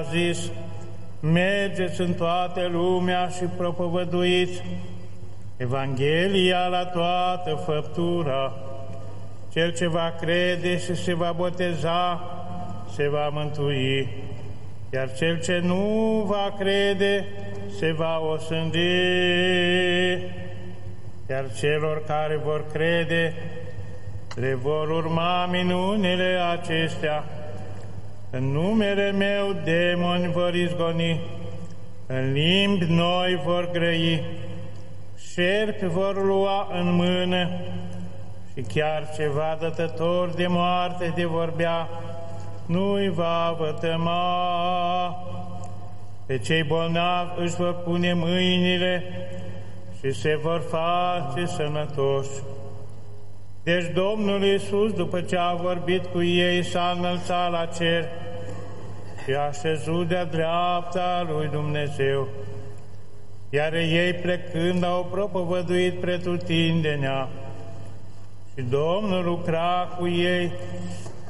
zis: mergeți în toată lumea și propovăduiți Evanghelia la toată făptura. Cel ce va crede și se va boteza, se va mântui, iar cel ce nu va crede, se va osândi. Iar celor care vor crede, le vor urma minunile acestea. În numele meu demoni vor izgoni, în limbi noi vor grăi, șerpi vor lua în mână și chiar ceva dătător de moarte de vorbea nu-i va vătăma. Pe cei bolnavi își vor pune mâinile și se vor face sănătoși. Deci Domnul Iisus, după ce a vorbit cu ei, s-a înălțat la cer și a așezut de-a dreapta lui Dumnezeu. Iar ei, plecând, au propovăduit pretutindenea și Domnul lucra cu ei